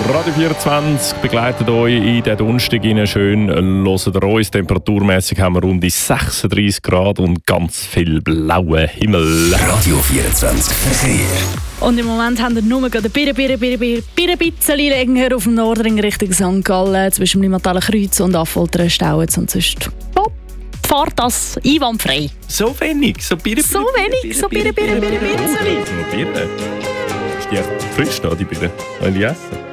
Radio 24 begleitet euch in den Donnerstag rein. Schön hört ihr uns. Temperaturmässig haben wir rund 36 Grad und ganz viel blauen Himmel. Radio 24 Verkehr. Und im Moment haben wir nur gerade ein bisschen länger auf dem Nordring Richtung St. Gallen zwischen dem Limmatalen Kreuz und Affoltern stauen. Und sonst fahrt das einwandfrei. So wenig? So bisschen. So wenig? Ist die echt frisch da, die Birne? Wollen die essen?